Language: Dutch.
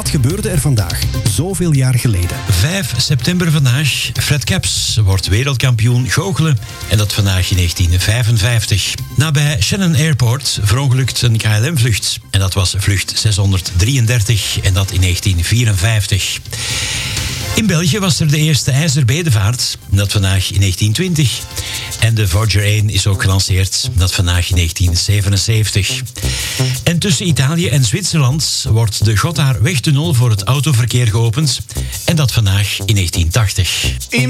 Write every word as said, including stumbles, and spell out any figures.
Wat gebeurde er vandaag, zoveel jaar geleden? vijf september vandaag. Fred Kaps wordt wereldkampioen goochelen. En dat vandaag in negentien vijfenvijftig. Nabij Shannon Airport verongelukt een K L M-vlucht. En dat was vlucht zeshonderddrieëndertig. En dat in negentien vierenvijftig. In België was er de eerste ijzerbedevaart. Dat vandaag in negentien twintig. En de Voyager één is ook gelanceerd. Dat vandaag in negentien zevenenzeventig. En tussen Italië en Zwitserland wordt de Gotthardwegtunnel voor het autoverkeer geopend. En dat vandaag in negentien tachtig.